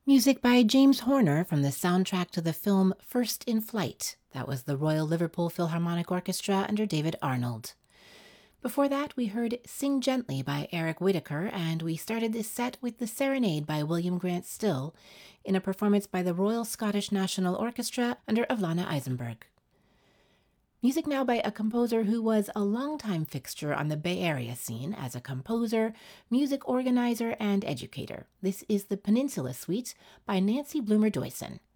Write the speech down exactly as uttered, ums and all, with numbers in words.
Music by James Horner from the soundtrack to the film First in Flight. That was the Royal Liverpool Philharmonic Orchestra under David Arnold. Before that, we heard Sing Gently by Eric Whitacre, and we started this set with The Serenade by William Grant Still in a performance by the Royal Scottish National Orchestra under Avlana Eisenberg. Music now by a composer who was a longtime fixture on the Bay Area scene as a composer, music organizer, and educator. This is the Peninsula Suite by Nancy Bloomer Doyson.